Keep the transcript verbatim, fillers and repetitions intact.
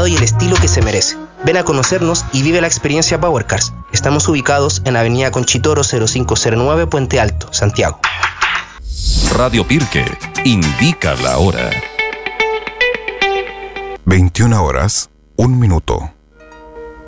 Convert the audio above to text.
y el estilo que se merece. Ven a conocernos y vive la experiencia Power Cars. Estamos ubicados en Avenida Conchitoro cero cinco cero nueve, Puente Alto, Santiago. Radio Pirque indica la hora. veintiuna horas, un minuto.